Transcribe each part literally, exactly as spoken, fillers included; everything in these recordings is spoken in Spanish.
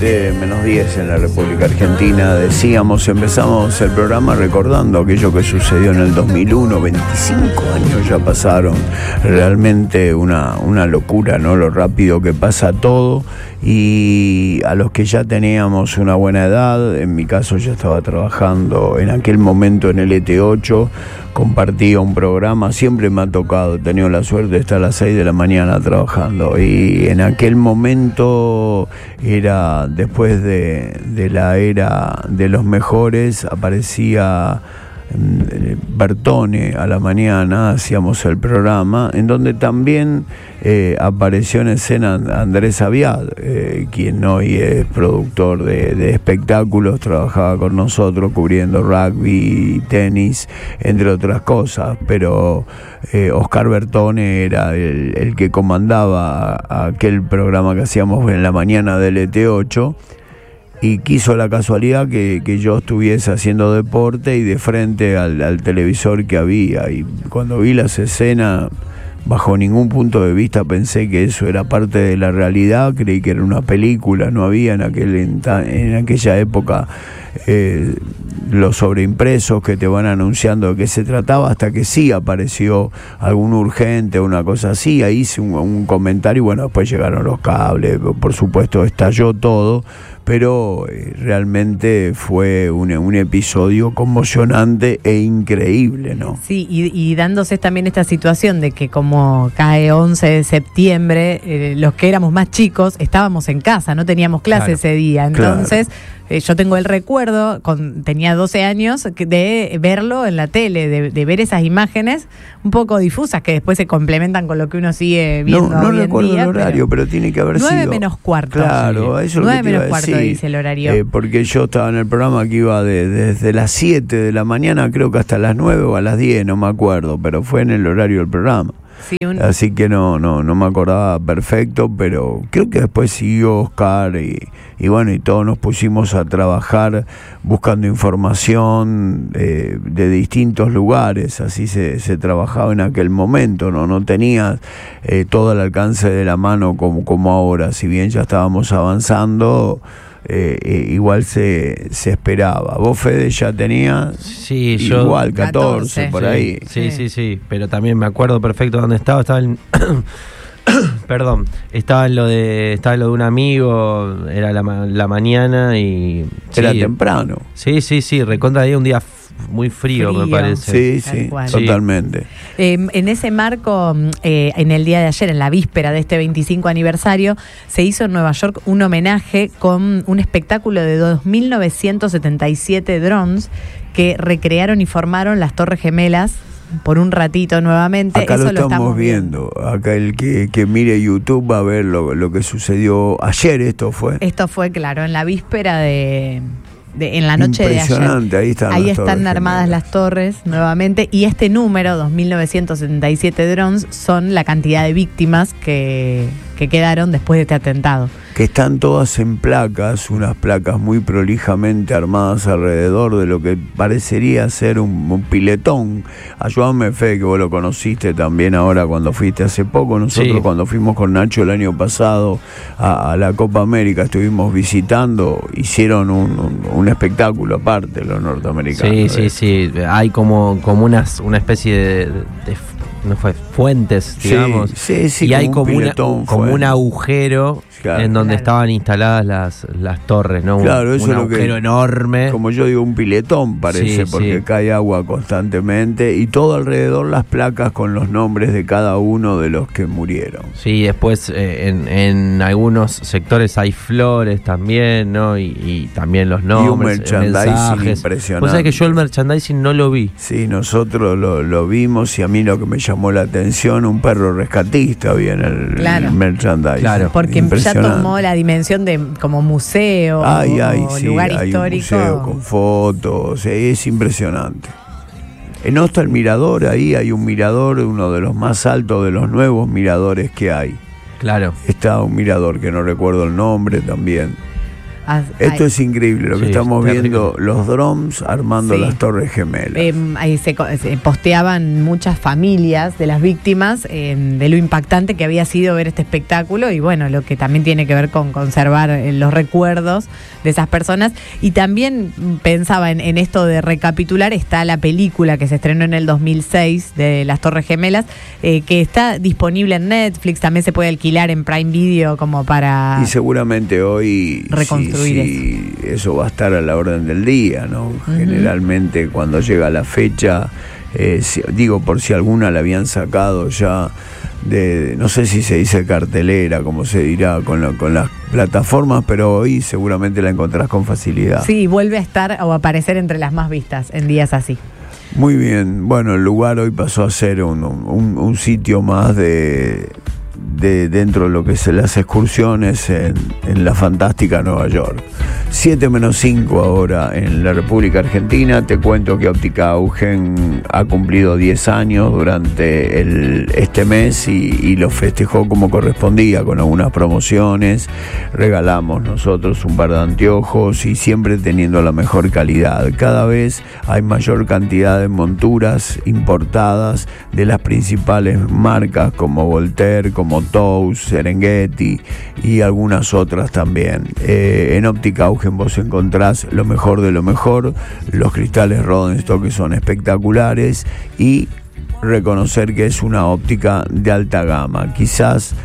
siete menos diez en la República Argentina. Decíamos, empezamos el programa recordando aquello que sucedió en el dos mil uno. veinticinco años ya pasaron. Realmente una, una locura, ¿no? Lo rápido que pasa todo. Y a los que ya teníamos una buena edad, en mi caso ya estaba trabajando en aquel momento en el E T ocho, compartía un programa, siempre me ha tocado, he tenido la suerte de estar a las seis de la mañana trabajando, y en aquel momento era después de, de la era de los mejores, aparecía Bertone a la mañana, hacíamos el programa en donde también eh, apareció en escena Andrés Aviad, eh, quien hoy es productor de, de espectáculos, trabajaba con nosotros cubriendo rugby, tenis, entre otras cosas, pero eh, Oscar Bertone era el, el que comandaba aquel programa que hacíamos en la mañana del E T ocho. Y quiso la casualidad que, que yo estuviese haciendo deporte y de frente al, al televisor que había. Y cuando vi las escenas, bajo ningún punto de vista pensé que eso era parte de la realidad. Creí que era una película. No había en, aquel, en, en aquella época eh, los sobreimpresos que te van anunciando de qué se trataba, hasta que sí apareció algún urgente o una cosa así. Ahí hice un, un comentario y bueno, después llegaron los cables. Por supuesto, estalló todo. Pero eh, realmente fue un, un episodio conmocionante e increíble, ¿no? Sí, y, y dándose también esta situación de que como cae once de septiembre, eh, los que éramos más chicos estábamos en casa, no teníamos clase claro, ese día, entonces... Claro. Eh, yo tengo el recuerdo, con, tenía doce años, de verlo en la tele, de, de ver esas imágenes un poco difusas que después se complementan con lo que uno sigue viendo no, no hoy en recuerdo día. el horario, pero, pero tiene que haber nueve sido... nueve menos cuarto. Claro, sí. eso es lo nueve que te iba menos a cuarto decir, dice el horario. Eh, porque yo estaba en el programa que iba de, desde las siete de la mañana, creo que hasta las nueve o a las diez, no me acuerdo, pero fue en el horario del programa. Sí, un... Así que no, no, no me acordaba perfecto, pero creo que después siguió Oscar y, y bueno, y todos nos pusimos a trabajar buscando información eh, de distintos lugares. Así se, se trabajaba en aquel momento, no, no tenía eh, todo el alcance de la mano como, como ahora. Si bien ya estábamos avanzando, Eh, eh, igual se, se esperaba. ¿Vos, Fede, ya tenías? Sí, igual, yo catorce, por sí, ahí. Sí, sí, sí, pero también me acuerdo perfecto dónde estaba. Estaba en... Perdón, estaba en lo de estaba en lo de un amigo, era la, la mañana y... Era sí, temprano. Sí, sí, sí, recontra día, un día muy frío, frío, me parece. Sí, sí, totalmente. Eh, en ese marco, eh, en el día de ayer, en la víspera de este veinticinco aniversario, se hizo en Nueva York un homenaje con un espectáculo de dos mil novecientos setenta y siete drones que recrearon y formaron las Torres Gemelas por un ratito nuevamente. Acá Eso lo estamos, lo estamos viendo. viendo. Acá el que, que mire YouTube va a ver lo, lo que sucedió ayer. Esto fue. Esto fue, claro, en la víspera de... De, en la noche de ayer. Impresionante, ahí están, ahí las están torres armadas gemelas. Las torres nuevamente, y este número, dos mil novecientos setenta y siete drones, son la cantidad de víctimas que, que quedaron después de este atentado. Que están todas en placas, unas placas muy prolijamente armadas alrededor de lo que parecería ser un, un piletón. Ayúdame, Fe, que vos lo conociste también ahora cuando fuiste hace poco. Nosotros sí. Cuando fuimos con Nacho el año pasado a, a la Copa América, estuvimos visitando, hicieron un, un, un espectáculo aparte los norteamericanos. Sí, sí, sí. Hay como, como unas, una especie de... de no fue fuentes, digamos, sí, sí, sí, y hay como, una, piletón, como un agujero, claro, en donde claro. estaban instaladas las, las torres, ¿no? Claro, un, eso un es lo agujero que, enorme. Como yo digo, un piletón parece, sí, porque sí. cae agua constantemente y todo alrededor las placas con los nombres de cada uno de los que murieron. Sí, después eh, en, en algunos sectores hay flores también, ¿no? Y, y también los nombres. Y un merchandising impresionante. Vos sabés que yo el merchandising no lo vi. Sí, nosotros lo, lo vimos, y a mí lo que me llamó la atención, un perro rescatista había en el, claro. el merchandising. Claro, porque ya tomó la dimensión de como museo, ay, o, ay, o sí, lugar hay histórico. Un museo con fotos, es impresionante. En Osta el Mirador, ahí hay un mirador, uno de los más altos de los nuevos miradores que hay. Claro. Está un mirador que no recuerdo el nombre también. A, Esto a, es increíble lo que sí, estamos viendo, los drones armando sí. las Torres Gemelas. Eh, ahí se, se posteaban muchas familias de las víctimas eh, de lo impactante que había sido ver este espectáculo y bueno, lo que también tiene que ver con conservar eh, los recuerdos de esas personas. Y también pensaba en, en esto de recapitular, está la película que se estrenó en el dos mil seis de las Torres Gemelas, eh, que está disponible en Netflix, también se puede alquilar en Prime Video como para... Y seguramente hoy... reconstruir sí, eso. eso va a estar a la orden del día, ¿no? Uh-huh. Generalmente cuando llega la fecha, eh, si, digo, por si alguna la habían sacado ya de, no sé si se dice cartelera, como se dirá con, la, con las plataformas, pero hoy seguramente la encontrás con facilidad. Sí, vuelve a estar o a aparecer entre las más vistas en días así. Muy bien, bueno, el lugar hoy pasó a ser un, un, un sitio más de... De, dentro de lo que son las excursiones en, en la fantástica Nueva York. siete menos cinco ahora en la República Argentina. Te cuento que Óptica Augen ha cumplido diez años durante el, este mes y, y lo festejó como correspondía, con algunas promociones. Regalamos nosotros un par de anteojos y siempre teniendo la mejor calidad. Cada vez hay mayor cantidad de monturas importadas de las principales marcas como Voltaire, como Tous, Serengeti y algunas otras también. Eh, en Óptica Augen vos encontrás lo mejor de lo mejor, los cristales Rodenstock que son espectaculares y reconocer que es una óptica de alta gama, quizás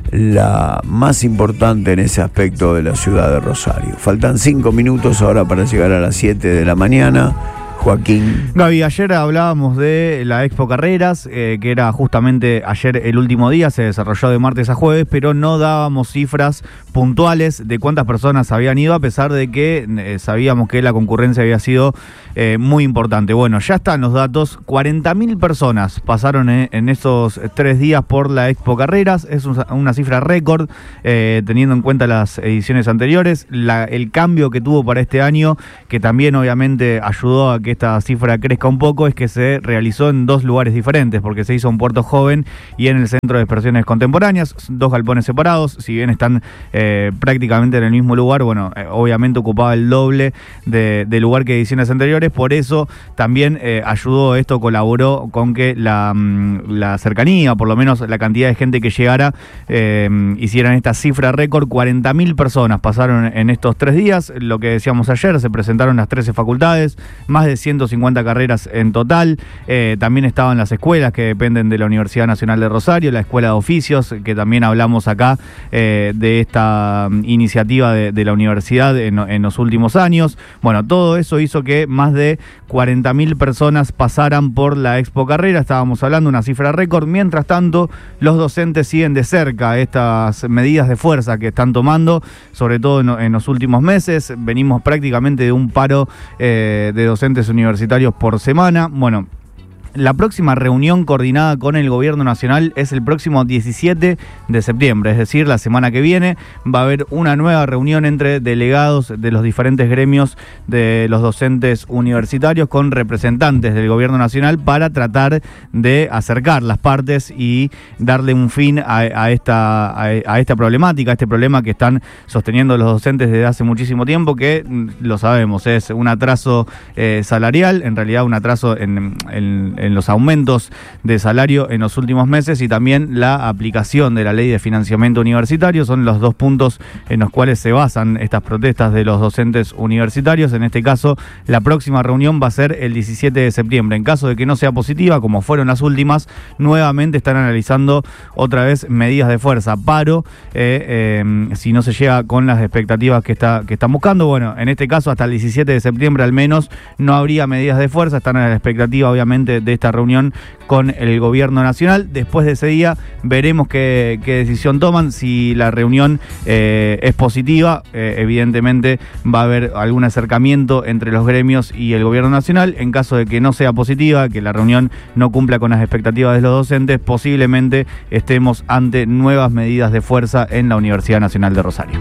la más importante en ese aspecto de la ciudad de Rosario. Faltan cinco minutos ahora para llegar a las siete de la mañana. Joaquín. Gaby, ayer hablábamos de la Expo Carreras, eh, que era justamente ayer el último día, se desarrolló de martes a jueves, pero no dábamos cifras puntuales de cuántas personas habían ido, a pesar de que eh, sabíamos que la concurrencia había sido eh, muy importante. Bueno, ya están los datos, cuarenta mil personas pasaron en, en estos tres días por la Expo Carreras, es un, una cifra récord, eh, teniendo en cuenta las ediciones anteriores, la, el cambio que tuvo para este año, que también obviamente ayudó a que esta cifra crezca un poco, es que se realizó en dos lugares diferentes, porque se hizo en Puerto Joven y en el Centro de Expresiones Contemporáneas, dos galpones separados, si bien están eh, prácticamente en el mismo lugar, bueno, eh, obviamente ocupaba el doble de, de lugar que ediciones anteriores, por eso también eh, ayudó esto, colaboró con que la, la cercanía, por lo menos la cantidad de gente que llegara, eh, hicieran esta cifra récord. Cuarenta mil personas pasaron en estos tres días, lo que decíamos ayer, se presentaron las trece facultades, más de ciento cincuenta carreras en total, eh, también estaban las escuelas que dependen de la Universidad Nacional de Rosario, la Escuela de Oficios, que también hablamos acá eh, de esta iniciativa de, de la universidad en, en los últimos años. Bueno, todo eso hizo que más de cuarenta mil personas pasaran por la Expo Carrera, estábamos hablando de una cifra récord. Mientras tanto, los docentes siguen de cerca estas medidas de fuerza que están tomando, sobre todo en, en los últimos meses. Venimos prácticamente de un paro eh, de docentes universitarios por semana. Bueno, la próxima reunión coordinada con el Gobierno Nacional es el próximo diecisiete de septiembre, es decir, la semana que viene va a haber una nueva reunión entre delegados de los diferentes gremios de los docentes universitarios con representantes del Gobierno Nacional para tratar de acercar las partes y darle un fin a, a, esta, a, a esta problemática, a este problema que están sosteniendo los docentes desde hace muchísimo tiempo, que lo sabemos, es un atraso eh, salarial, en realidad un atraso en, en en los aumentos de salario en los últimos meses y también la aplicación de la ley de financiamiento universitario. Son los dos puntos en los cuales se basan estas protestas de los docentes universitarios. En este caso, la próxima reunión va a ser el diecisiete de septiembre. En caso de que no sea positiva, como fueron las últimas, nuevamente están analizando otra vez medidas de fuerza, paro, eh, eh, si no se llega con las expectativas que, está, que están buscando. Bueno, en este caso, hasta el diecisiete de septiembre al menos no habría medidas de fuerza. Están a la expectativa, obviamente, de esta reunión con el Gobierno Nacional. Después de ese día veremos qué, qué decisión toman. Si la reunión eh, es positiva, eh, evidentemente va a haber algún acercamiento entre los gremios y el Gobierno Nacional. En caso de que no sea positiva, que la reunión no cumpla con las expectativas de los docentes, posiblemente estemos ante nuevas medidas de fuerza en la Universidad Nacional de Rosario.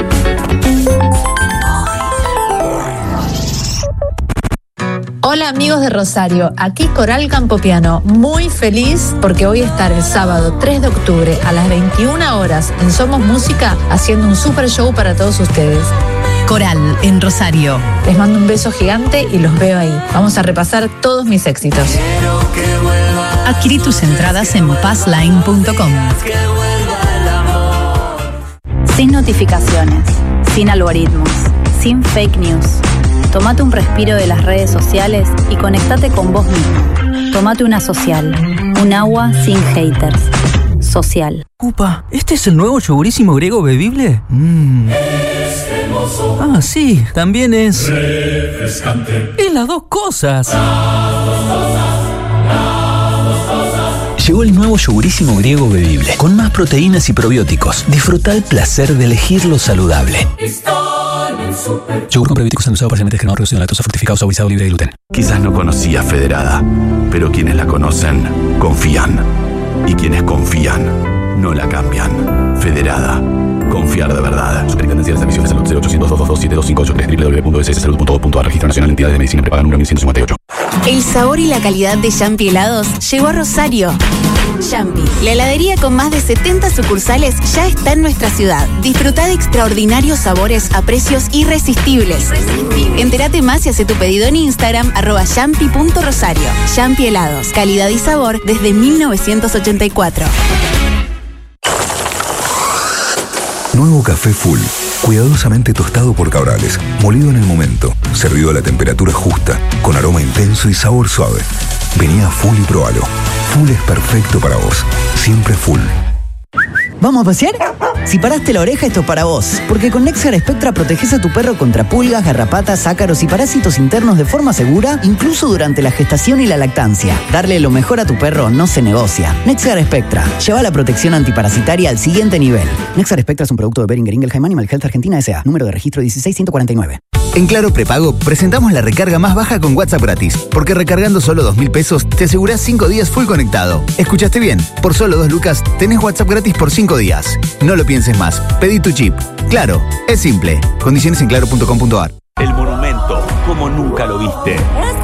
Hola amigos Amigos de Rosario, aquí Coral Campopiano, muy feliz porque voy a estar el sábado tres de octubre a las veintiuna horas en Somos Música haciendo un super show para todos ustedes. Coral en Rosario. Les mando un beso gigante y los veo ahí. Vamos a repasar todos mis éxitos. Adquirí tus entradas en passline punto com. Sin notificaciones, sin algoritmos, sin fake news. Tómate un respiro de las redes sociales y conectate con vos mismo. Tómate una social, un agua sin haters. Social. Upa, ¿este es el nuevo yogurísimo griego bebible? Mmm. Ah, sí, también es refrescante. Y las dos cosas. Llegó el nuevo yogurísimo griego bebible, con más proteínas y probióticos. Disfruta el placer de elegir lo saludable. Yogur con probióticos endulzado parcialmente descremado, reducido en lactosa, fructificado, suavizado, libre de gluten. Quizás no conocías Federada, pero quienes la conocen, confían. Y quienes confían, no la cambian. Federada. Confiar de verdad. Superintendencia de Servicios de Salud cero ochocientos, dos dos dos, siete dos cinco ocho tres, doble u doble u doble u punto s s salud punto gov punto a r. Registro Nacional de Entidades de Medicina Prepaga número mil ciento cincuenta y ocho. El sabor y la calidad de Yampi Helados llegó a Rosario. Yampi, la heladería con más de setenta sucursales, ya está en nuestra ciudad. Disfruta de extraordinarios sabores a precios irresistibles. Entérate más y hace tu pedido en Instagram, arroba yampi punto rosario. Yampi Helados, calidad y sabor desde mil novecientos ochenta y cuatro. Nuevo café Full, cuidadosamente tostado por Cabrales, molido en el momento, servido a la temperatura justa, con aroma intenso y sabor suave. Vení a Full y probalo. Full es perfecto para vos, siempre Full. ¿Vamos a pasear? Si paraste la oreja, esto es para vos. Porque con Nexar Spectra proteges a tu perro contra pulgas, garrapatas, ácaros y parásitos internos de forma segura, incluso durante la gestación y la lactancia. Darle lo mejor a tu perro no se negocia. Nexar Spectra. Lleva la protección antiparasitaria al siguiente nivel. Nexar Spectra es un producto de Boehringer Ingelheim Animal Health Argentina S A. Número de registro dieciséis ciento cuarenta y nueve. En Claro Prepago presentamos la recarga más baja con WhatsApp gratis, porque recargando solo dos mil pesos te asegurás cinco días full conectado. ¿Escuchaste bien? Por solo dos lucas tenés WhatsApp gratis por cinco días. No lo pienses más, pedí tu chip. Claro, es simple. Condiciones en claro punto com punto a r. El monumento, como nunca lo viste.